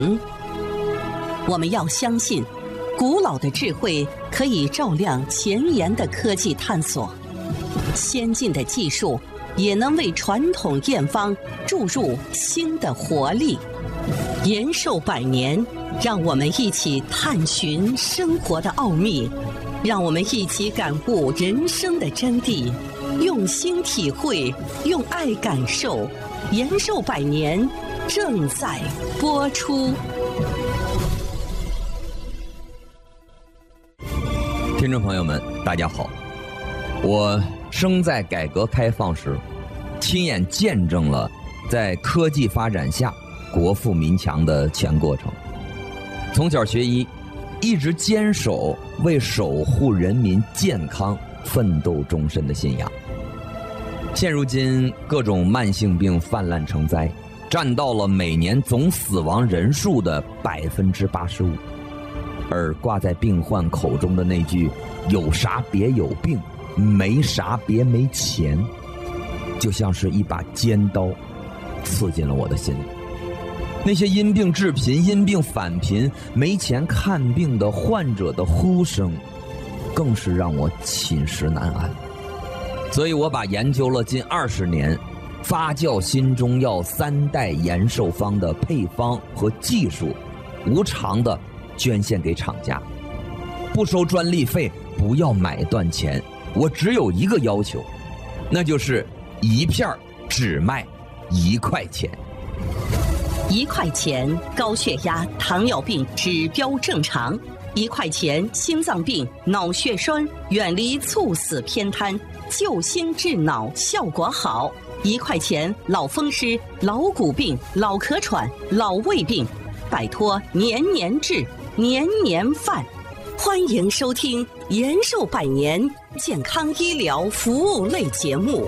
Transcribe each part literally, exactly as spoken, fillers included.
我们要相信，古老的智慧可以照亮前沿的科技探索，先进的技术也能为传统验方注入新的活力。延寿百年，让我们一起探寻生活的奥秘，让我们一起感悟人生的真谛，用心体会，用爱感受。延寿百年正在播出。 听众朋友们，大家好，我生在改革开放时，亲眼见证了在科技发展下国富民强的全过程。从小学医，一直坚守为守护人民健康奋斗终身的信仰。现如今各种慢性病泛滥成灾，占到了每年总死亡人数的百分之八十五。而挂在病患口中的那句“有啥别有病，没啥别没钱”，就像是一把尖刀，刺进了我的心里。那些因病致贫、因病返贫、没钱看病的患者的呼声，更是让我寝食难安。所以我把研究了近二十年发酵新中药三代延寿方的配方和技术，无偿的捐献给厂家，不收专利费，不要买断钱。我只有一个要求，那就是一片只卖一块钱。 一块钱高血压、糖尿病指标正常；一块钱心脏病、脑血栓远离猝死偏瘫，救心治脑效果好；一块钱老风湿、老骨病、老咳喘、老胃病，摆脱年年治、年年犯。欢迎收听延寿百年健康医疗服务类节目。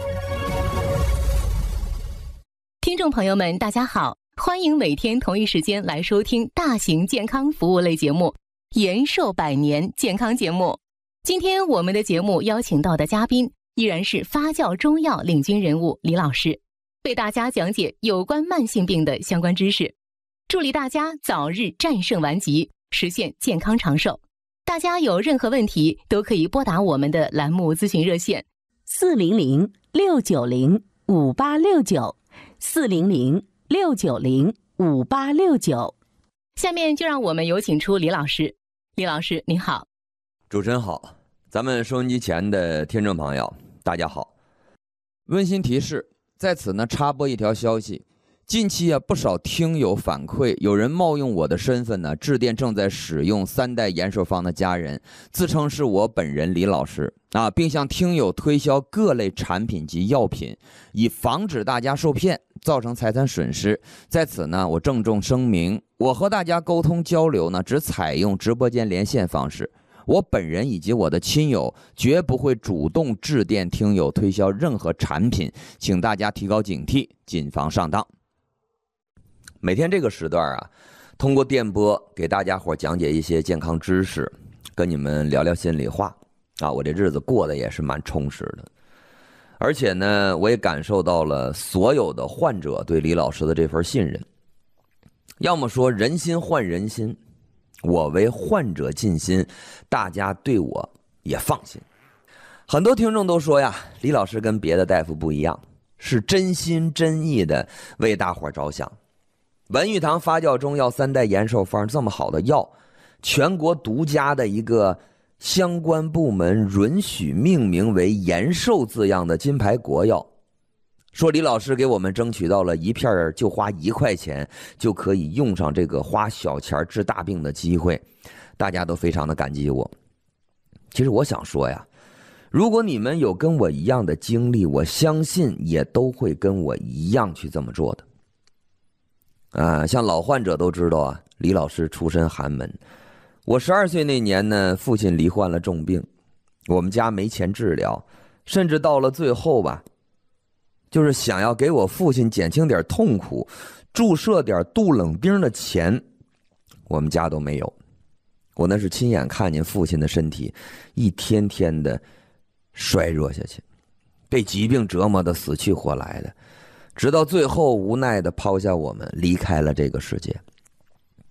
听众朋友们，大家好，欢迎每天同一时间来收听大型健康服务类节目延寿百年健康节目。今天我们的节目邀请到的嘉宾依然是发酵中药领军人物李老师，为大家讲解有关慢性病的相关知识，助力大家早日战胜顽疾，实现健康长寿。大家有任何问题都可以拨打我们的栏目咨询热线四零零六九零五八六九四零零六九零五八六九。 下面就让我们有请出李老师。李老师您好。 主持人好，咱们收音机前的听众朋友大家好。温馨提示，在此呢插播一条消息，近期啊不少听友反馈，有人冒用我的身份呢致电正在使用三代延寿方的家人，自称是我本人李老师啊，并向听友推销各类产品及药品，以防止大家受骗，造成财产损失。在此呢，我郑重声明，我和大家沟通交流呢只采用直播间连线方式。我本人以及我的亲友绝不会主动致电听友推销任何产品，请大家提高警惕，谨防上当。每天这个时段啊，通过电波给大家伙讲解一些健康知识，跟你们聊聊心里话啊，我这日子过得也是蛮充实的。而且呢，我也感受到了所有的患者对李老师的这份信任。要么说人心换人心，我为患者尽心，大家对我也放心。很多听众都说呀，李老师跟别的大夫不一样，是真心真意的为大伙着想。文玉堂发酵中药三代延寿方这么好的药，全国独家的一个相关部门允许命名为延寿字样的金牌国药，说李老师给我们争取到了一片就花一块钱就可以用上这个花小钱治大病的机会，大家都非常的感激我。其实我想说呀，如果你们有跟我一样的经历，我相信也都会跟我一样去这么做的。啊，像老患者都知道啊，李老师出身寒门。我十二岁那年呢，父亲罹患了重病，我们家没钱治疗，甚至到了最后吧，就是想要给我父亲减轻点痛苦，注射点杜冷丁的钱，我们家都没有。我那是亲眼看见父亲的身体一天天的衰弱下去，被疾病折磨的死去活来的，直到最后无奈的抛下我们离开了这个世界。